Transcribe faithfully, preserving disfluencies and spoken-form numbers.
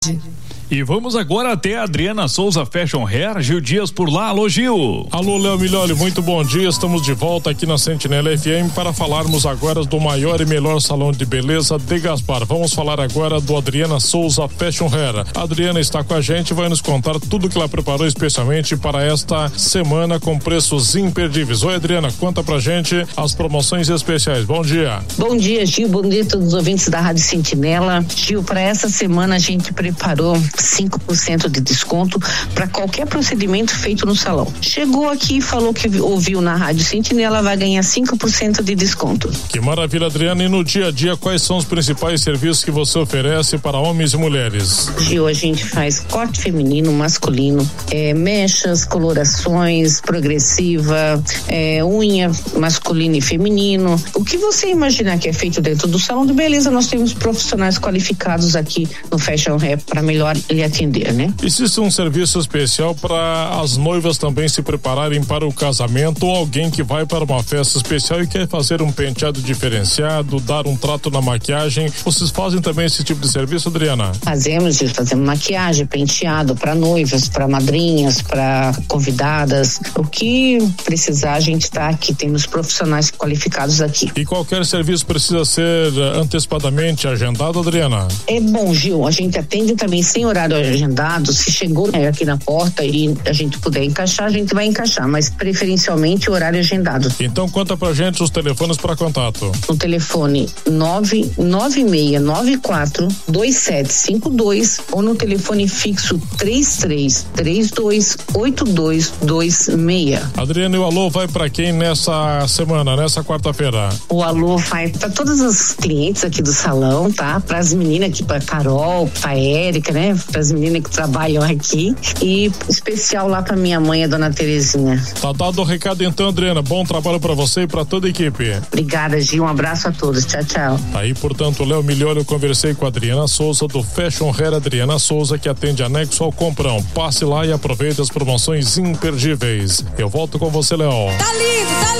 E vamos agora até a Adriana Souza Fashion Hair. Gil Dias por lá. Alô, Gil. Alô, Léo Milholi, muito bom dia. Estamos de volta aqui na Sentinela F M para falarmos agora do maior e melhor salão de beleza de Gaspar. Vamos falar agora do Adriana Souza Fashion Hair. A Adriana está com a gente e vai nos contar tudo que ela preparou especialmente para esta semana com preços imperdíveis. Oi, Adriana, conta pra gente as promoções especiais. Bom dia. Bom dia, Gil. Bom dia a todos os ouvintes da Rádio Sentinela. Gil, para essa semana a gente preparou cinco por cento de desconto para qualquer procedimento feito no salão. Chegou aqui e falou que ouviu na Rádio Sentinela, vai ganhar cinco por cento de desconto. Que maravilha, Adriana. E no dia a dia, quais são os principais serviços que você oferece para homens e mulheres? Gil, a gente faz corte feminino, masculino, é, mechas, colorações, progressiva, é, unha masculino e feminino. O que você imaginar que é feito dentro do salão de beleza, nós temos profissionais qualificados aqui no Fashion Hair para melhor lhe atender, né? Existe um serviço especial para as noivas também se prepararem para o casamento ou alguém que vai para uma festa especial e quer fazer um penteado diferenciado, dar um trato na maquiagem. Vocês fazem também esse tipo de serviço, Adriana? Fazemos, fazemos maquiagem, penteado para noivas, para madrinhas, para convidadas. O que precisar, a gente está aqui, temos profissionais qualificados aqui. E qualquer serviço precisa ser antecipadamente agendado, Adriana? É bom, Gil, a gente atende também sem horário agendado. Se chegou aqui na porta e a gente puder encaixar, a gente vai encaixar, mas preferencialmente o horário agendado. Então conta pra gente os telefones para contato. No telefone nove nove seis nove quatro dois sete cinco dois ou no telefone fixo três três três dois oito dois dois seis. Adriana, e o alô vai para quem nessa semana, nessa quarta-feira? O alô vai para todas as clientes aqui do salão, tá? Para as meninas aqui, para Carol, para Érica, né? Para as meninas que trabalham aqui e especial lá para minha mãe, a dona Terezinha. Tá dado o recado então, Adriana. Bom trabalho para você e para toda a equipe. Obrigada, Gil. Um abraço a todos. Tchau, tchau. Aí, portanto, Léo Milholi, eu conversei com a Adriana Souza do Fashion Hair. Adriana Souza, que atende anexo ao Comprão. Passe lá e aproveite as promoções imperdíveis. Eu volto com você, Léo. Tá lindo, tá lindo.